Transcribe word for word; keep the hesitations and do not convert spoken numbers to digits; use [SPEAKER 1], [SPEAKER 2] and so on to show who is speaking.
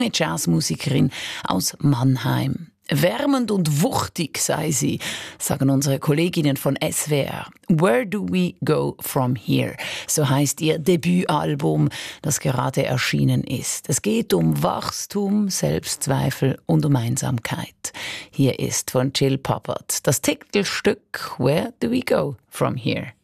[SPEAKER 1] Eine Jazzmusikerin aus Mannheim. Wärmend und wuchtig sei sie, sagen unsere Kolleginnen von S W R. Where do we go from here? So heißt ihr Debütalbum, das gerade erschienen ist. Es geht um Wachstum, Selbstzweifel und um Einsamkeit. Hier ist von Jill Poppert das Titelstück Where do we go from here?